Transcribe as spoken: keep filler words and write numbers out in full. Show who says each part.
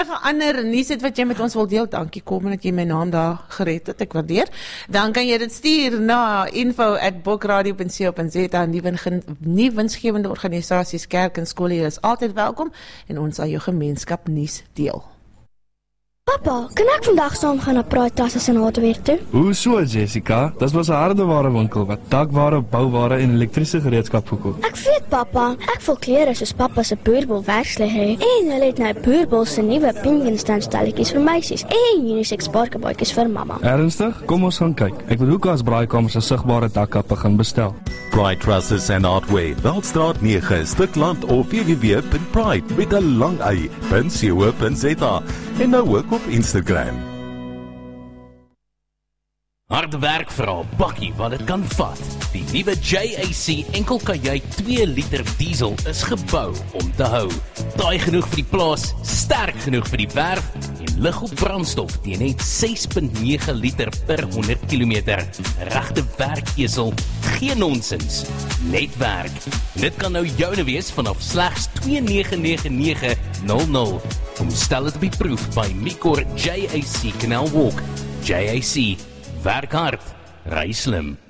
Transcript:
Speaker 1: ander nuus het wat jy met ons wil deel, dankie kom en dat jy my naam daar gered het, ek waardeer. Dan kan jy dit stuur na info at bookradio punt co punt za. Nie winsgewende organisasies, kerk en skole, jy is altyd welkom en ons sal jou gemeenskap nuus deel.
Speaker 2: Papa, kan ek vandag saam gaan na Pride Klasses in Hardware toe?
Speaker 3: Hoe so, Jessica? Dis was 'n hardeware winkel wat dakware, bouware en elektriese gereedskap verkoop.
Speaker 2: Ek weet, papa. Ek voel klere soos papa se boerbol werksligheid en hulle het nou boerbol se nuwe pink en standstalletjies vir meisies en unisex parkebaadjies vir mamma.
Speaker 3: Ernstig? Kom ons gaan kyk. Ek wil Hoekas Braaikamers se sigbare dakkappe gaan bestel.
Speaker 4: Pride Trusses and Hardware, Veldstraat nege, Stikland of w w w punt pride met 'n lang y punt co punt za en nou ook op Instagram.
Speaker 5: Harde werk vir 'n bakkie wat dit kan vat. Die nuwe J A C enkelkajuit twee liter diesel is gebou om te hou. Taai genoeg vir die plaas, sterk genoeg vir die werf en lig op brandstof teen net ses komma nege liter per honderd kilometer. Regte werkesel, geen nonsens, net werk. Dit kan nou joune wees vanaf slegs twee nege nege nege nul nul. Kom stel dit op die proef by Mikor J A C Canal Walk. J A C, werk hard, ry slim.